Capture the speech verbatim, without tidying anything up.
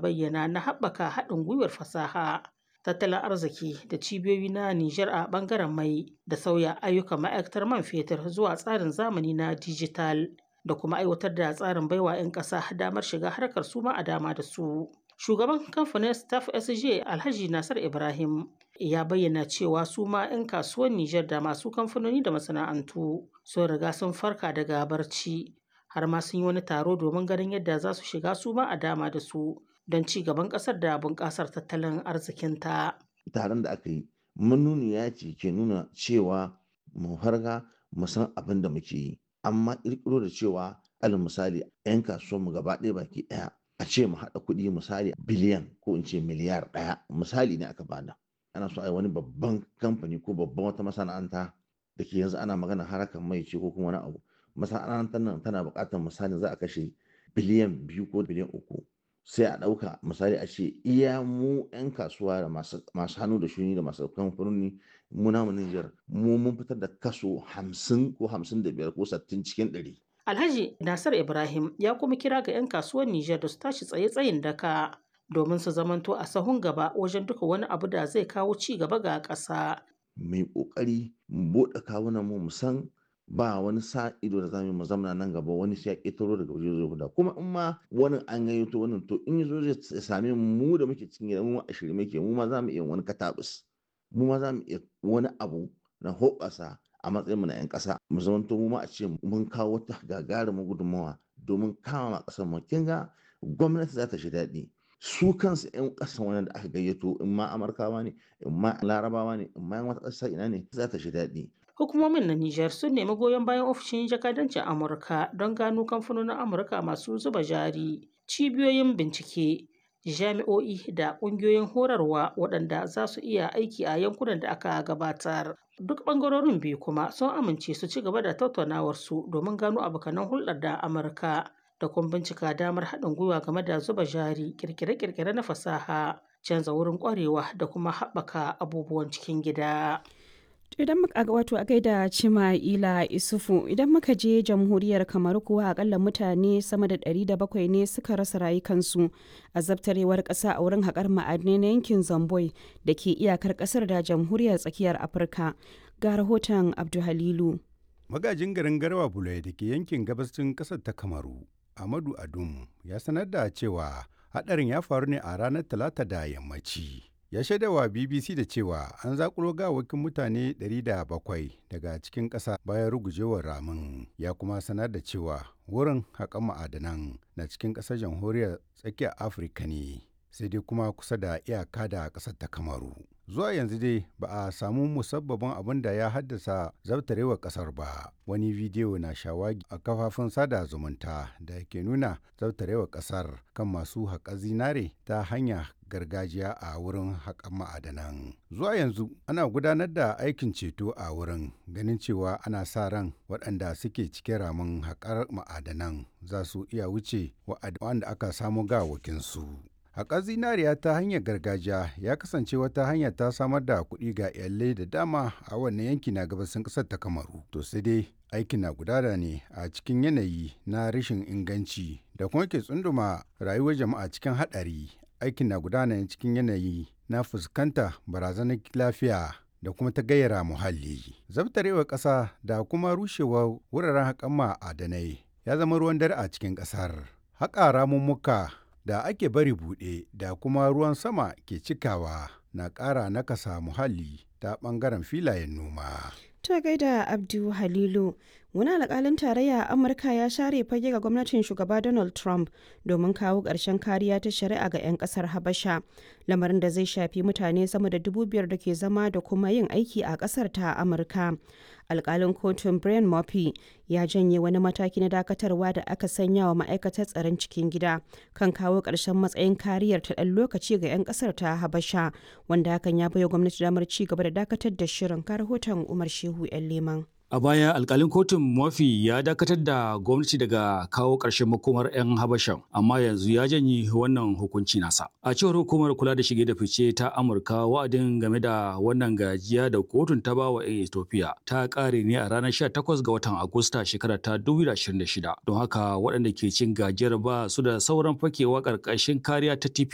bayyana na haɓaka haɗin gwiwar fasaha, tattalin arziki da cibiyoyi na Nijar a ɓangaren mai da sauya ayyukan ma'aikatar man fetur zuwa tsarin zamani na dijital da kuma aiwatar da tsarin baiwa 'yan ƙasa damar shiga harkar su ma a dama da su. Shugaban kamfanin Staff S J Alhaji Nasir Ibrahim ya bayyana cewa su ma 'yan kasuwar Nijar da masu kamfanoni da masana'antu sun riga sun farka daga barci har ma sun yi wani taro domin ganin yadda za su shiga su ma a dama da su don ci gaban ƙasar da bunƙasar tattalin arzikinta. Taron da aka yi manuniya ce ke nuna cewa mu farga mu san abin da muke yi, amma ƙirƙiro da cewa alal misali 'yan kasuwanmu gaba ɗaya baki ɗaya a ce mu haɗa kuɗi misali biliyan ko in ce miliyar ɗaya misali ne aka bada. Ana so a yi wani babban kamfani ko babban wata masana'anta da ke yanzu ana magana harkar mai ce ko kuma wani abu. Masana'antar nan tana buƙatar misali za a kashe biliyan biyu ko biliyan uku. Sai a ɗauka misali a ce iya mu 'yan kasuwa da masu hannu da shuni da masu kamfanoni mu namu Nijar mu mun fitar da kaso hamsin ko hamsin da biyar ko sittin cikin ɗari. Alhaji Nasir Ibrahim ya kuma kira ga 'yan kasuwar Nijar da su tashi tsaye tsayin daka domin su zamanto a sahun gaba wajen duka wani abu da zai kawo ci gaba ga ƙasa. Mai ƙoƙari mu buɗe kawunan mu mu san ba wani sa ido da zamu mu zamana nan gaba wani sai ya ƙetaro daga waje zai huda kuma in ma wani an gayyato wannan to in yazo zai same mu da muke cikin gida mu a shirye muke mu ma za mu iya wani katabus mu ma za mu iya wani abu na hoɓasa a matsayin mu na 'yan ƙasa mu zamanto mu ma a ce mun kawo wata gagarumin gudunmawa domin kama ƙasar mu kin ga gwamnati za ta shi daɗi su kansu 'yan ƙasan wannan da aka gayyato in ma Amurkawa ne in ma Larabawa ne in ma wata ƙasa ina ne za ta shi daɗi. Hukumomin na Nijar sun nemi goyon bayan ofishin jakadancin Amurka don gano kamfanonin Amurka masu zuba jari, cibiyoyin bincike, jami'o'i da ƙungiyoyin horarwa waɗanda za su iya aiki a yankunan da aka gabatar. Duk ɓangarorin biyu kuma sun amince su ci gaba da tattaunawarsu domin gano abokanan hulɗar da Amurka da kuma bincika damar haɗin gwiwa game da zuba jari, ƙirƙire-ƙirƙire na fasaha, canza wurin ƙwarewa da kuma haɓaka abubuwan cikin gida. Idan muka ga wato a gaida Cima'ila Isufu idan muka je jamhuriyar Kamaru kuwa akalla mutane sama da ɗari da bakwai ne suka rasa rayukansu a zabtarewar ƙasa a wurin haƙar ma'adinai na yankin Zamboi da ke iyakar ƙasar da jamhuriyar tsakiyar Afirka. Ga rahoton Abdu Halilu. Magajin garin Garwa Bulai da ke yankin gabashin ƙasar ta Kamaru, Amadu Adum, ya sanar da cewa haɗarin ya faru ne a ranar Talata da yammaci. Ya shaidawa B B C da cewa an zakulo gawakin mutane ɗari da bakwai daga cikin ƙasa bayan rugujewar ramin. Ya kuma sanar da cewa wurin haƙan ma'adanan na cikin ƙasar jamhuriyar tsakiyar Afirka ne, sai dai kuma kusa da iyaka da ƙasar ta Kamaru. Zuwa yanzu dai ba a samu musabbabin abin da ya haddasa zabtarewar ƙasar ba. Wani bidiyo na shawagi a kafafen sada zumunta da ke nuna zabtarewar ƙasar kan masu haƙa zinare ta hanya gargajiya a wurin haƙan ma'adanan. Zuwa yanzu ana gudanar da aikin ceto a wurin ganin cewa ana sa ran waɗanda suke cikin ramin haƙar ma'adanan za su iya wuce waɗanda aka samu gawakinsu. Haƙar zinariya ta hanyar gargajiya ya kasance wata hanya ta samar da kuɗi ga iyalai da dama a wannan yanki na gabasin ƙasar ta Kamaru. To sai dai aikin na gudana ne a cikin yanayi na rashin inganci da kuma ke tsunduma rayuwar jama'a cikin haɗari. Aikin na gudana ne cikin yanayi na fuskanta barazanar lafiya da kuma ta gayyara muhalli. Zabtarewar ƙasa da kuma rushewar wuraren haƙan ma'adanai ya zama ruwan dare a cikin ƙasar. Haƙa ramummuka da ake bari buɗe da kuma ruwan sama ke cikawa na ƙara nakasa muhalli ta ɓangaren filayen noma. Ta gaida Abdu Halilu, wani alƙalin tarayya a Amurka ya share fage ga gwamnatin shugaba Donald Trump domin kawo ƙarshen kariya ta shari'a ga 'yan ƙasar Habasha, lamarin da zai shafi mutane sama da dubu biyar da ke zama da kuma yin aiki a ƙasar ta Amurka. Alƙalin kotun Brian Murphy ya janye wani mataki na dakatarwa da aka sanya wa ma'aikatar tsaron cikin gida kan kawo ƙarshen matsayin kariyar ta ɗan lokaci ga 'yan ƙasar ta Habasha, wanda hakan ya baiwa gwamnati damar ci gaba da dakatar da shirin. Ka rahoton Umar Shehu 'yan Leman. A baya alkalin kotun Murphy ya dakatar da gwamnati daga kawo ƙarshen makomar 'yan Habashan, amma yanzu ya janye wannan hukunci nasa. A cewar hukumar kula da shige da fice ta Amurka, wa'adin game da wannan gajiya da kotun ta bawa 'yan Ethiopia ta ƙare ne a ranar sha takwas ga watan Agusta shekarar ta dubu biyu da ashirin da shida. Don haka waɗanda ke cin gajiyar ba su da sauran fakewa ƙarƙashin kariya ta T P